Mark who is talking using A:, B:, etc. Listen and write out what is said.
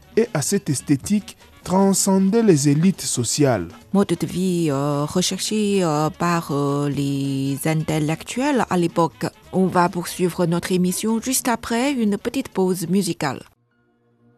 A: et à cette esthétique transcendait les élites sociales.
B: Mode de vie recherché par les intellectuels à l'époque. On va poursuivre notre émission juste après une petite pause musicale.